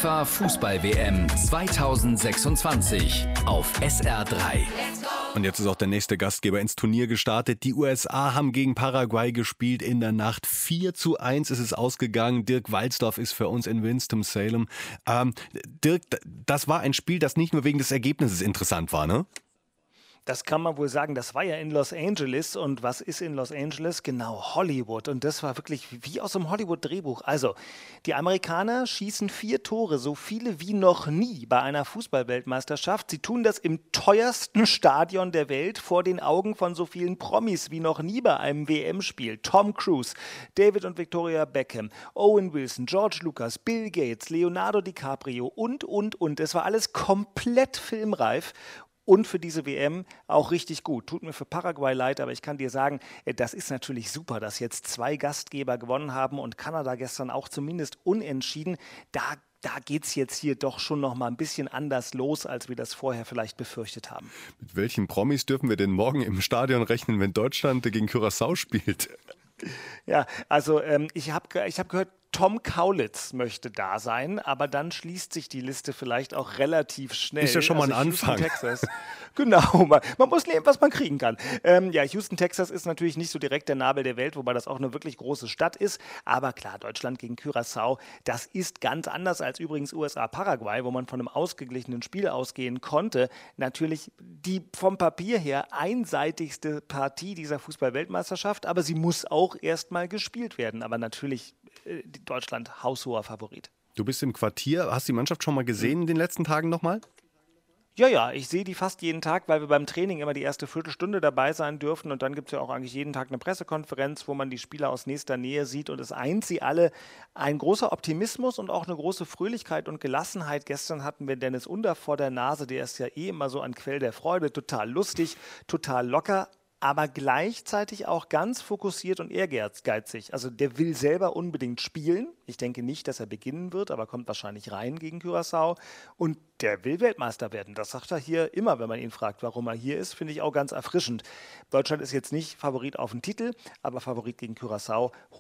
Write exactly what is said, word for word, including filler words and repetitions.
FIFA Fußball-W M zweitausendsechsundzwanzig auf S R drei. Und jetzt ist auch der nächste Gastgeber ins Turnier gestartet. Die U S A haben gegen Paraguay gespielt in der Nacht. vier zu eins ist es ausgegangen. Dirk Walzdorf ist für uns in Winston-Salem. Ähm, Dirk, das war ein Spiel, das nicht nur wegen des Ergebnisses interessant war, ne? Das kann man wohl sagen, das war ja in Los Angeles. Und was ist in Los Angeles? Genau, Hollywood. Und das war wirklich wie aus einem Hollywood-Drehbuch. Also, die Amerikaner schießen vier Tore, so viele wie noch nie bei einer Fußball-Weltmeisterschaft. Sie tun das im teuersten Stadion der Welt vor den Augen von so vielen Promis wie noch nie bei einem W M-Spiel. Tom Cruise, David und Victoria Beckham, Owen Wilson, George Lucas, Bill Gates, Leonardo DiCaprio und, und, und. Es war alles komplett filmreif. Und für diese W M auch richtig gut. Tut mir für Paraguay leid, aber ich kann dir sagen, das ist natürlich super, dass jetzt zwei Gastgeber gewonnen haben und Kanada gestern auch zumindest unentschieden. Da, da geht es jetzt hier doch schon noch mal ein bisschen anders los, als wir das vorher vielleicht befürchtet haben. Mit welchen Promis dürfen wir denn morgen im Stadion rechnen, wenn Deutschland gegen Curaçao spielt? Ja, also ähm, ich habe ich hab gehört, Tom Kaulitz möchte da sein, aber dann schließt sich die Liste vielleicht auch relativ schnell. Ist ja schon mal also ein Anfang. Houston, Texas. Genau, man, man muss nehmen, was man kriegen kann. Ähm, ja, Houston, Texas ist natürlich nicht so direkt der Nabel der Welt, wobei das auch eine wirklich große Stadt ist. Aber klar, Deutschland gegen Curaçao, das ist ganz anders als übrigens U S A Paraguay, wo man von einem ausgeglichenen Spiel ausgehen konnte. Natürlich die vom Papier her einseitigste Partie dieser Fußball-Weltmeisterschaft, aber sie muss auch erstmal gespielt werden. Aber natürlich äh, Deutschland haushoher Favorit. Du bist im Quartier. Hast du die Mannschaft schon mal gesehen in den letzten Tagen nochmal? Ja, ja, ich sehe die fast jeden Tag, weil wir beim Training immer die erste Viertelstunde dabei sein dürfen. Und dann gibt es ja auch eigentlich jeden Tag eine Pressekonferenz, wo man die Spieler aus nächster Nähe sieht. Und es eint sie alle ein großer Optimismus und auch eine große Fröhlichkeit und Gelassenheit. Gestern hatten wir Dennis Under vor der Nase. Der ist ja eh immer so ein Quell der Freude. Total lustig, total locker, aber gleichzeitig auch ganz fokussiert und ehrgeizig. Also der will selber unbedingt spielen. Ich denke nicht, dass er beginnen wird, aber kommt wahrscheinlich rein gegen Curaçao. Und der will Weltmeister werden. Das sagt er hier immer, wenn man ihn fragt, warum er hier ist. Finde ich auch ganz erfrischend. Deutschland ist jetzt nicht Favorit auf den Titel, aber Favorit gegen Curaçao.